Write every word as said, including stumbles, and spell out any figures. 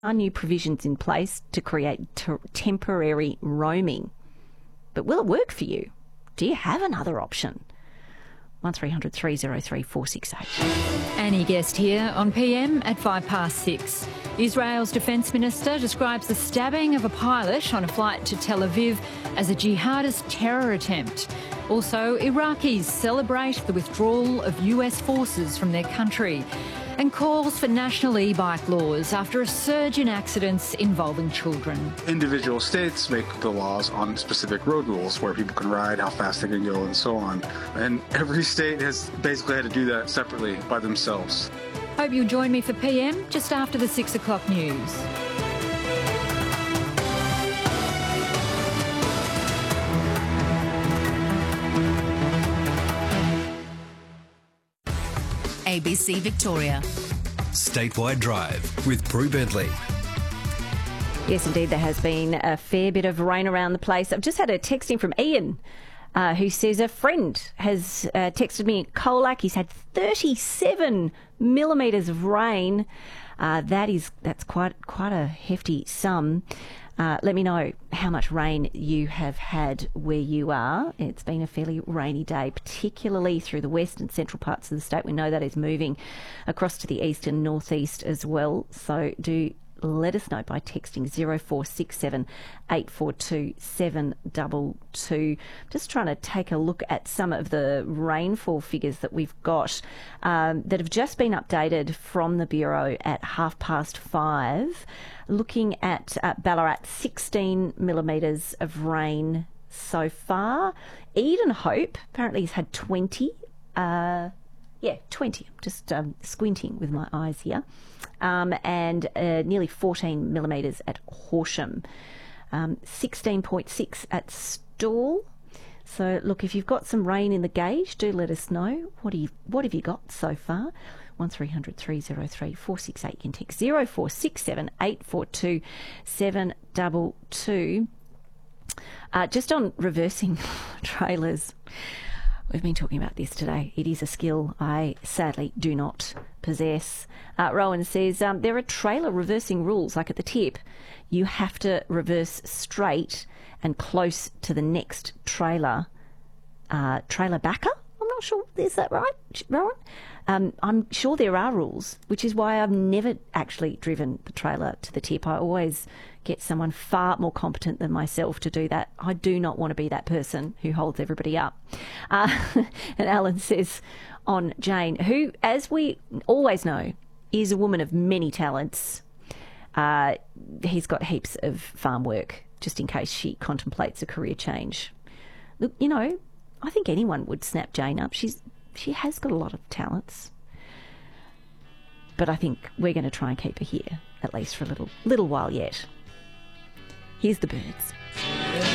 are new provisions in place to create t- temporary roaming. But will it work for you? Do you have another option? one three hundred three oh three four six eight. Annie Guest here on P M at five past six. Israel's Defence Minister describes the stabbing of a pilot on a flight to Tel Aviv as a jihadist terror attempt. Also, Iraqis celebrate the withdrawal of U S forces from their country, and calls for national e-bike laws after a surge in accidents involving children. Individual states make the laws on specific road rules where people can ride, how fast they can go, and so on. And every state has basically had to do that separately by themselves. Hope you'll join me for P M just after the six o'clock news. A B C Victoria. Statewide Drive with Prue Bentley. Yes, indeed, there has been a fair bit of rain around the place. I've just had a texting from Ian, uh, who says a friend has uh, texted me at Colac. He's had thirty-seven millimetres of rain. Uh, that is, that's quite quite a hefty sum. Uh, let me know how much rain you have had where you are. It's been a fairly rainy day, particularly through the west and central parts of the state. We know that is moving across to the east and northeast as well. So do let us know by texting zero four six seven eight four two seven two two. Just trying to take a look at some of the rainfall figures that we've got um, that have just been updated from the Bureau at half past five. Looking at uh, Ballarat, sixteen millimetres of rain so far. Eden Hope apparently has had twenty. Uh, yeah, twenty. I'm just um, squinting with my eyes here. Um, and uh, nearly fourteen millimetres at Horsham. Um, sixteen point six at Stawell. So, look, if you've got some rain in the gauge, do let us know. What, do you, what have you got so far? one three hundred three oh three four six eight. You can text zero four six seven eight four two seven two two. Uh, just on reversing trailers, we've been talking about this today. It is a skill I sadly do not possess. Uh, Rowan says um, there are trailer reversing rules, like at the tip. You have to reverse straight and close to the next trailer, uh, trailer backer. I'm not sure, is that right, Rowan? Um, I'm sure there are rules, which is why I've never actually driven the trailer to the tip. I always get someone far more competent than myself to do that. I do not want to be that person who holds everybody up. Uh, and Alan says on Jane, who, as we always know, is a woman of many talents. Uh, he's got heaps of farm work, just in case she contemplates a career change. Look, you know, I think anyone would snap Jane up. She's She has got a lot of talents. But I think we're going to try and keep her here, at least for a little little while yet. Here's the Birds.